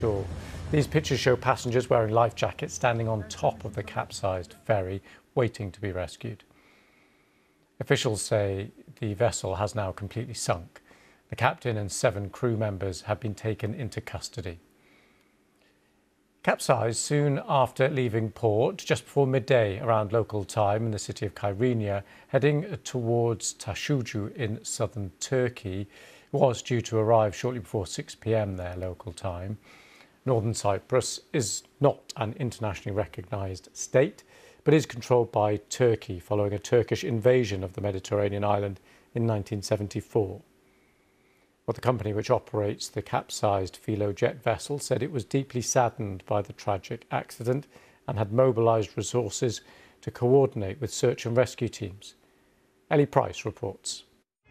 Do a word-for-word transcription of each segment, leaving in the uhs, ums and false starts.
Sure. These pictures show passengers wearing life jackets standing on top of the capsized ferry, waiting to be rescued. Officials say the vessel has now completely sunk. The captain and seven crew members have been taken into custody. Capsized soon after leaving port, just before midday around local time in the city of Kyrenia, heading towards Taşucu in southern Turkey. It was due to arrive shortly before six p m there local time. Northern Cyprus is not an internationally recognised state, but is controlled by Turkey following a Turkish invasion of the Mediterranean island in nineteen seventy-four. Well, the company which operates the capsized Filojet vessel said it was deeply saddened by the tragic accident and had mobilised resources to coordinate with search and rescue teams. Ellie Price reports.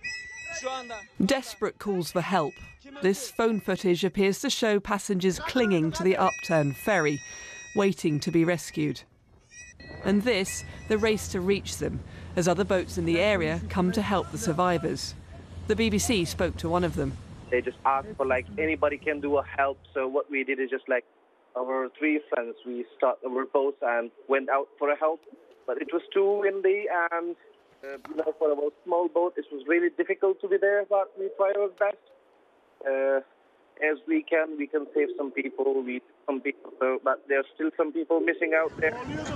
Desperate calls for help. This phone footage appears to show passengers clinging to the upturned ferry, waiting to be rescued. And this, the race to reach them, as other boats in the area come to help the survivors. The B B C spoke to one of them. They just asked for like anybody can do a help. So what we did is just like our three friends, we started our boats and went out for a help. But it was too windy and uh, you know, for our small boat, it was really difficult to be there. But we tried our best uh, as we can. We can save some people. We some people, so, but there's still some people missing out there.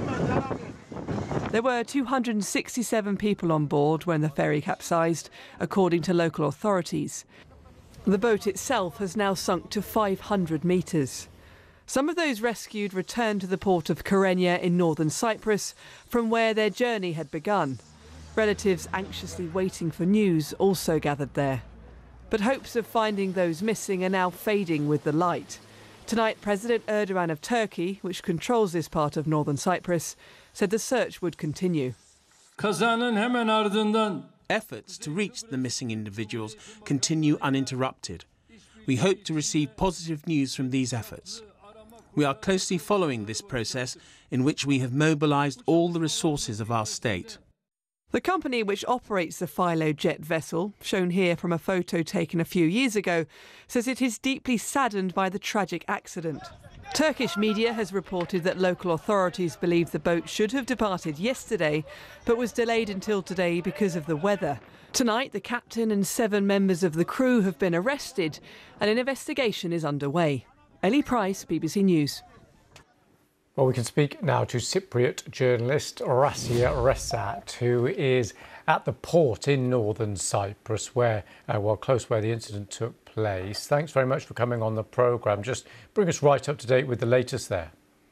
There were two hundred sixty-seven people on board when the ferry capsized, according to local authorities. The boat itself has now sunk to five hundred metres. Some of those rescued returned to the port of Kyrenia in northern Cyprus, from where their journey had begun. Relatives anxiously waiting for news also gathered there. But hopes of finding those missing are now fading with the light. Tonight, President Erdogan of Turkey, which controls this part of northern Cyprus, said the search would continue. Efforts to reach the missing individuals continue uninterrupted. We hope to receive positive news from these efforts. We are closely following this process, in which we have mobilised all the resources of our state. The company which operates the Filojet vessel, shown here from a photo taken a few years ago, says it is deeply saddened by the tragic accident. Turkish media has reported that local authorities believe the boat should have departed yesterday, but was delayed until today because of the weather. Tonight, the captain and seven members of the crew have been arrested, and an investigation is underway. Ellie Price, B B C News. Well, we can speak now to Cypriot journalist Rassia Resat, who is at the port in northern Cyprus, where, uh, well, close where the incident took place. Thanks very much for coming on the programme. Just bring us right up to date with the latest there.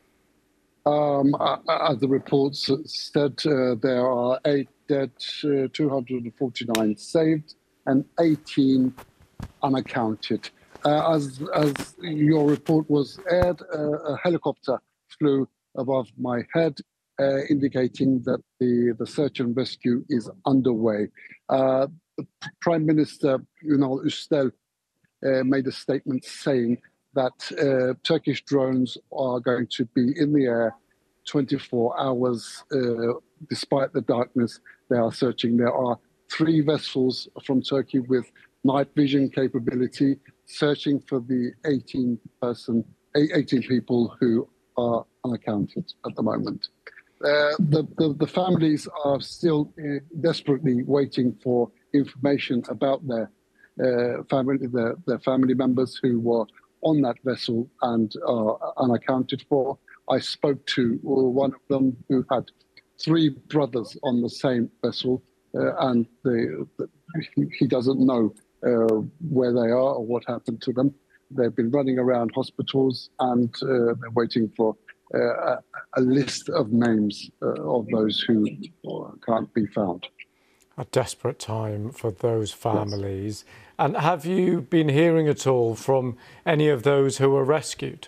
Um, as the reports said, uh, there are eight dead, uh, two hundred forty-nine saved, and eighteen unaccounted. Uh, as, as your report was aired, uh, a helicopter flew above my head, uh, indicating that the, the search and rescue is underway. Uh, the Prime Minister Ünal Üstel uh, made a statement saying that uh, Turkish drones are going to be in the air twenty-four hours. Uh, despite the darkness, they are searching. There are three vessels from Turkey with night vision capability searching for the eighteen person, eighteen people who are unaccounted at the moment. Uh, the, the, the families are still uh, desperately waiting for information about their uh, family, their, their family members who were on that vessel and are unaccounted for. I spoke to one of them who had three brothers on the same vessel, uh, and they, he, he doesn't know uh, where they are or what happened to them. They've been running around hospitals and uh, they're waiting for uh, a, a list of names uh, of those who can't be found. A desperate time for those families. Yes. And have you been hearing at all from any of those who were rescued?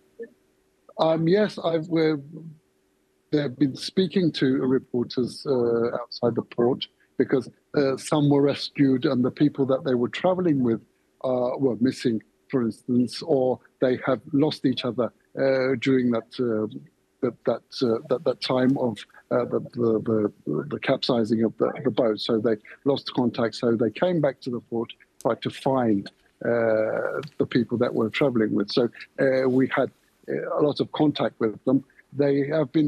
Um, yes, I've uh, they've been speaking to reporters uh, outside the port because uh, some were rescued and the people that they were travelling with uh, were missing, for instance, or they have lost each other uh, during that uh, that that, uh, that that time of uh, the, the the the capsizing of the, the boat. So they lost contact. So they came back to the port, tried to find uh, the people that we're traveling with. So uh, we had a lot of contact with them. They have been